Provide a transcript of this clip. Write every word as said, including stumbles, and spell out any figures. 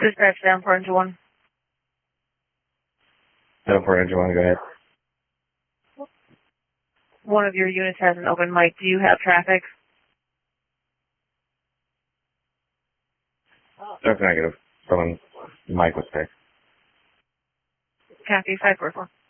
Dispatch down for engine one. Down for engine one, go ahead. One of your units has an open mic. Do you have traffic? That's negative. Someone's mic was fixed. Copy, five four four.